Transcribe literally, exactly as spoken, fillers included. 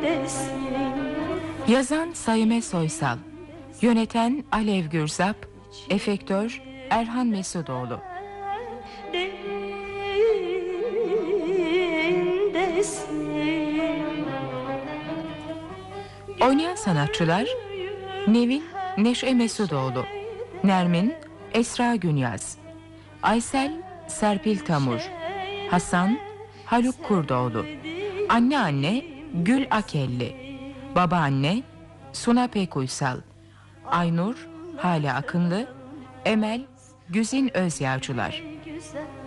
Yazan Saime Soysal, yöneten Alev Gürzap, efektör Erhan Mesudoğlu. Oynayan sanatçılar: Nevin Neşe Mesudoğlu, Nermin Esra Günyaz, Aysel Serpil Tamur, Hasan Haluk Kurdoğlu, Anneanne Gül Akelli, Babaanne Suna Pekuysal, Aynur Hale Akınlı, Emel Güzin Özyavcılar.